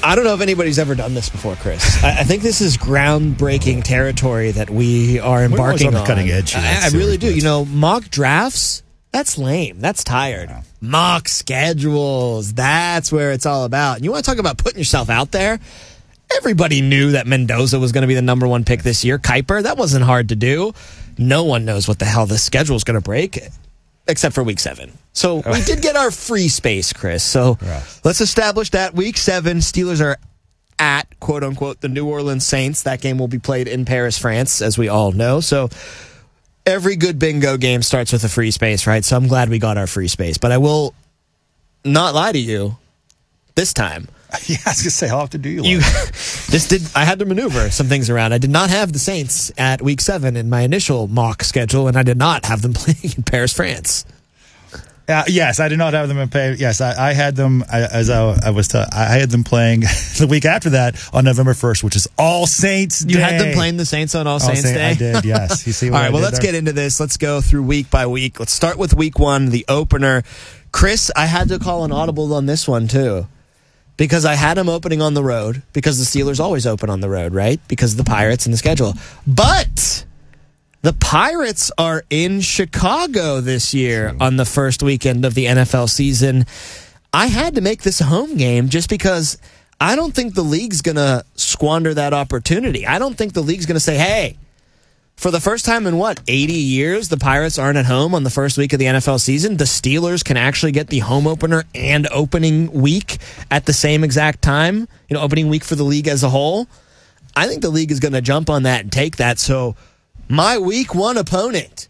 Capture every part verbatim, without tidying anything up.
I don't know if anybody's ever done this before, Chris. I, I think this is groundbreaking territory that we are embarking on. on. Cutting edge. I, I really do. You know, mock drafts, that's lame. That's tired. Yeah. Mock schedules, that's where it's all about. And you want to talk about putting yourself out there? Everybody knew that Mendoza was going to be the number one pick this year. Kuiper, that wasn't hard to do. No one knows what the hell this schedule is going to break, except for week seven. So we did get our free space, Chris. So let's establish that week seven, Steelers are at, quote unquote, the New Orleans Saints. That game will be played in Paris, France, as we all know. So every good bingo game starts with a free space, right? So I'm glad we got our free space. But I will not lie to you this time. Yeah, I was going to say, how often do you lie? You, this did, I had to maneuver some things around. I did not have the Saints at week seven in my initial mock schedule, and I did not have them playing in Paris, France. Uh, yes, I did not have them in pay. Yes, I, I had them I, as I, I was. T- I had them playing the week after that on November first, which is All Saints Day. You had them playing the Saints on All, All Saints Saint, Day. I did. Yes. You see. What All right. I Well, did let's there? get into this. Let's go through week by week. Let's start with week one, the opener. Chris, I had to call an audible on this one too, because I had them opening on the road. Because the Steelers always open on the road, right? Because of the Pirates and the schedule, but the Pirates are in Chicago this year on the first weekend of the N F L season. I had to make this a home game just because I don't think the league's going to squander that opportunity. I don't think the league's going to say, hey, for the first time in, what, eighty years, the Pirates aren't at home on the first week of the N F L season. The Steelers can actually get the home opener and opening week at the same exact time, you know, opening week for the league as a whole. I think the league is going to jump on that and take that. So my week one opponent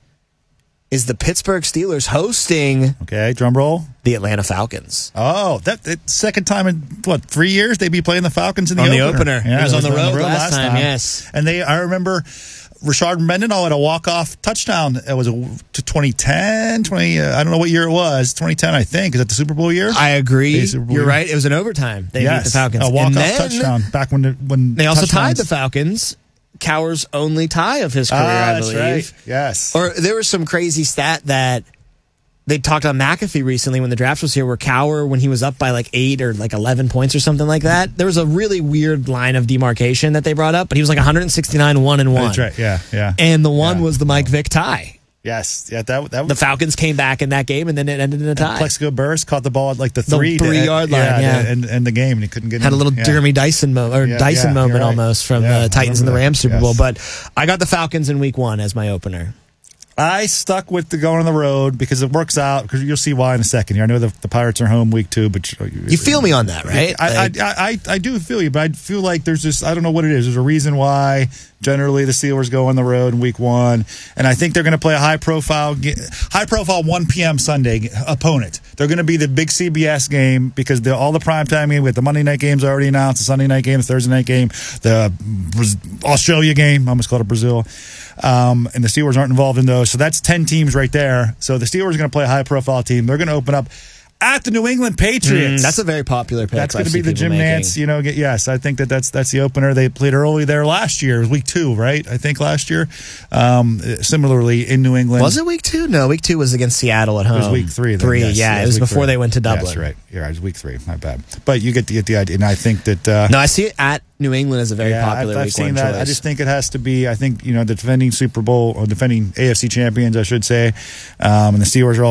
is the Pittsburgh Steelers hosting okay, drum roll, the Atlanta Falcons. Oh, that, that second time in what three years they'd be playing the Falcons in the on opener. the opener. Yeah, it was, on the, road on the road last, last time, time. Yes, and they I remember Rashard Mendenhall had a walk off touchdown. It was a, to twenty ten, twenty. Uh, I don't know what year it was. twenty ten, I think. Is that the Super Bowl year? I agree. You're year. right. It was an overtime. They yes, beat the Falcons. A walk and off touchdown back when the, when they also touchdowns. tied the Falcons. Cowher's only tie of his career, ah, I that's believe. Right. Yes. Or there was some crazy stat that they talked on McAfee recently when the draft was here, where Cowher, when he was up by like eight or like eleven points or something like that, there was a really weird line of demarcation that they brought up, but he was like one sixty-nine, one and one. That's right. Yeah, yeah. And the one yeah. was the Mike Vick tie. Yes, yeah. That that was, the Falcons came back in that game, and then it ended in a tie. Plexico Burress caught the ball at like the three, the three yard line, yeah, yeah, and and the game, and he couldn't get. Had in. a little yeah. Jeremy Dyson moment or yeah, Dyson yeah, moment right. almost from yeah, the Titans and the Rams Super yes. Bowl. But I got the Falcons in Week One as my opener. I stuck with the going on the road because it works out. Because you'll see why in a second here. I know the, the Pirates are home week two, but you, you feel me on that, right? I, like, I, I, I I do feel you, but I feel like there's just I don't know what it is. There's a reason why generally the Steelers go on the road in week one, and I think they're going to play a high profile high profile one p.m. Sunday opponent. They're going to be the big C B S game because the, all the primetime game with the Monday night games already announced, the Sunday night game, the Thursday night game, the Australia game. I almost called it Brazil. Um, and the Steelers aren't involved in those. So that's ten teams right there. So the Steelers are going to play a high-profile team. They're going to open up at the New England Patriots. Mm, that's a very popular pick. That's going to be the Jim making. Nantz, you know, get, yes, I think that that's that's the opener. They played early there last year. It was week two, right? I think last year. Um, similarly, in New England. Was it week two? No, week two was against Seattle at home. It was week three. Then, three, yes, yeah. it It was, was before three. they went to Dublin. That's right. Yeah, it was week three. My bad. But you get the, get the idea. And I think that. Uh, no, I see it at New England as a very yeah, popular I've, I've week seen one that. choice. I just think it has to be, I think, you know, the defending Super Bowl or defending A F C champions, I should say. Um, and the Steelers are all